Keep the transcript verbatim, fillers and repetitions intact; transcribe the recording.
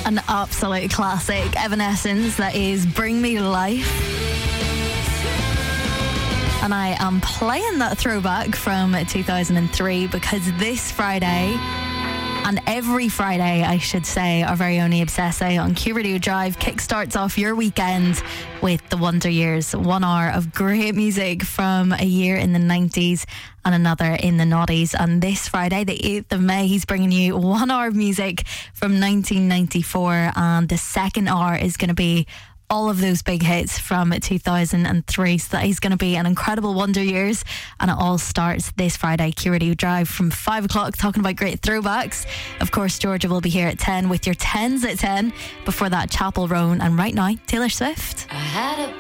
An absolute classic. Evanescence, that is Bring Me to Life. And I am playing that throwback from two thousand three because this Friday, and every Friday, I should say, our very own Obsesse on Q Radio Drive kickstarts off your weekend with the Wonder Years. One hour of great music from a year in the nineties and another in the noughties. And this Friday, the eighth of May, he's bringing you one hour of music from nineteen ninety-four. And the second hour is going to be all of those big hits from two thousand three. So that is going to be an incredible Wonder Years. And it all starts this Friday, Q Radio Drive from five o'clock, talking about great throwbacks. Of course, Georgia will be here at ten with your tens at ten. Before that, Chapel Roan. And right now, Taylor Swift. I had a